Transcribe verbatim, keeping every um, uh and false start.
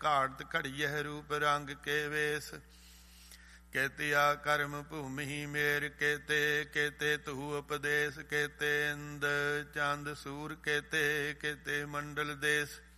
ਘਾੜਤ ਘੜੀਐ ਰੂਪ ਰੰਗ ਕੇ ਵੇਸ। ਕੇਤਿਆ ਕਰਮ ਭੂਮि ਮੇਰ ਕੇਤੇ, ਕੇਤੇ ਤੂ ਉਪਦੇਸ, ਕੇਤੇ ਇੰਦ ਚੰਦ ਸੂਰ, ਕੇਤੇ ਕੇਤੇ ਮੰਡਲ ਦੇਸ।